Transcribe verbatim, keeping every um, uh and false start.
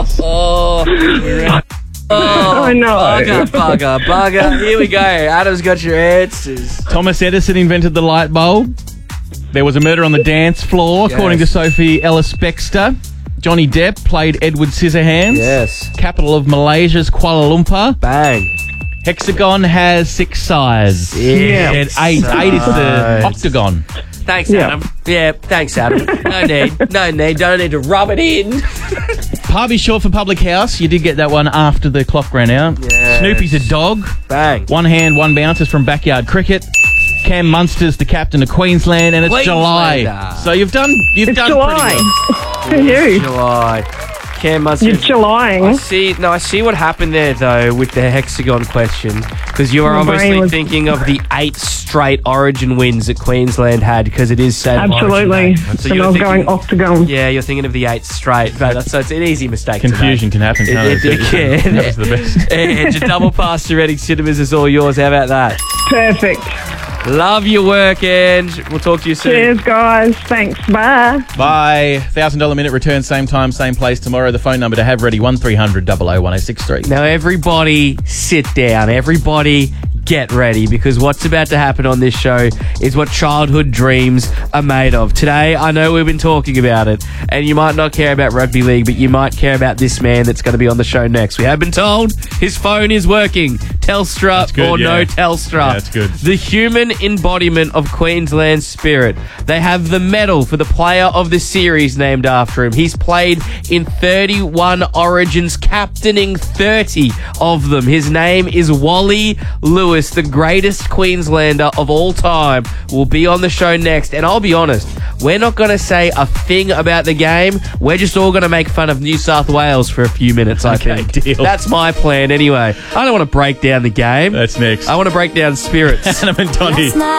house. Oh, oh, I know. Bugger, bugger, bugger. Here we go. Adam's got your answers. Thomas Edison invented the light bulb. There was a murder on the dance floor, according to Yes. Sophie Ellis-Bextor. Johnny Depp played Edward Scissorhands. Yes. Capital of Malaysia's Kuala Lumpur. Bang. Hexagon has six sides. Yeah. And eight. Eight is the octagon. Thanks, Yeah. Adam. Yeah, thanks, Adam. No need. No need. Don't need to rub it in. Pub is short for public house. You did get that one after the clock ran out. Yes. Snoopy's a dog. Bang. One hand, one bounce is from backyard cricket. Cam Munster's the captain of Queensland, and it's July. Queenslander. So you've done you've It's done July. pretty well. For you. July. Cam Munster. You're Julying. I see. No, I see what happened there though with the hexagon question, because you are My brain obviously was- thinking of the eight straight Origin wins that Queensland had, because it is State of Origin Absolutely. Day. So and you're I was thinking- going octagon. Yeah, you're thinking of the eight straight, but that's, so it's an easy mistake. Confusion to can make. happen, can't It, it? it, it can. That was the best. And your double pass to Reading Cinemas is all yours. How about that? Perfect. Love your work, Ange. We'll talk to you soon. Cheers, guys. Thanks. Bye. Bye. one thousand dollars minute return, same time, same place tomorrow. The phone number to have ready, one three hundred, oh oh, one oh six three. Now, everybody sit down. Everybody get ready, because what's about to happen on this show is what childhood dreams are made of. Today, I know we've been talking about it, and you might not care about rugby league, but you might care about this man that's going to be on the show next. We have been told his phone is working. Telstra That's good, or no yeah. Telstra. Yeah, that's good. The human embodiment of Queensland spirit. They have the medal for the player of the series named after him. He's played in thirty-one Origins, captaining thirty of them. His name is Wally Lewis, the greatest Queenslander of all time, will be on the show next. And I'll be honest, we're not going to say a thing about the game. We're just all going to make fun of New South Wales for a few minutes, I Okay, think. deal. That's my plan anyway. I don't want to break down the game. That's next. I want to break down spirits. Adam and Donnie.